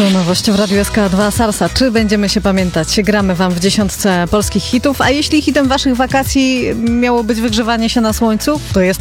To nowość w Radiu SK2 Salsa. Czy będziemy się pamiętać? Gramy wam w dziesiątce polskich hitów, a jeśli hitem waszych wakacji miało być wygrzewanie się na słońcu, to jest